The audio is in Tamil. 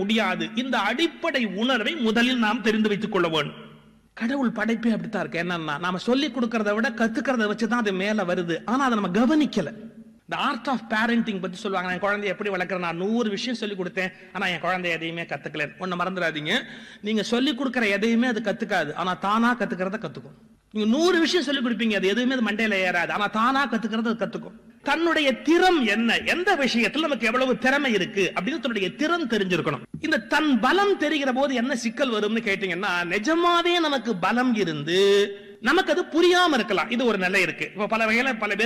முடியாது. இந்த அடிப்படை உணர்வை முதலில் நாம் தெரிந்து வைத்துக் கொள்ள வேண்டும். கடவுள் படைப்பே அப்படித்தான் இருக்கு. என்னன்னா நாம சொல்லி கொடுக்கறத விட கத்துக்கிறத வச்சுதான் அது மேல வருது. ஆனா அதை நம்ம கவனிக்கல. இந்த ஆர்ட் ஆஃப் பேரண்டிங் பத்தி சொல்லுவாங்க. என் குழந்தைய எப்படி வளர்க்கறேன், நான் 100 விஷயம் சொல்லி கொடுத்தேன், ஆனா என் குழந்தை எதையுமே கத்துக்கல. ஒண்ணு மறந்துடாதீங்க, நீங்க சொல்லி கொடுக்கற எதையுமே அது கத்துக்காது, ஆனா தானா கத்துக்கிறத கத்துக்கும். நீங்க 100 விஷயம் சொல்லி கொடுப்பீங்க, அது எதுவுமே அது மண்டையில ஏறாது, ஆனா தானா கத்துக்கிறத கத்துக்கும். தன்னுடைய திறம் என்ன, எந்த விஷயத்துல நமக்கு எவ்வளவு திறமை இருக்கு அப்படின்னு தன்னுடைய திறம் தெரிஞ்சிருக்கணும். இந்த தன் பலம் தெரிகிற போது என்ன சிக்கல் வரும்னு கேட்டீங்கன்னா, நிஜமாவே நமக்கு பலம் இருந்து நமக்கு அது புரியாம இருக்கலாம். இது ஒரு நிலை இருக்கு. இப்ப பல வகையில பல பேர்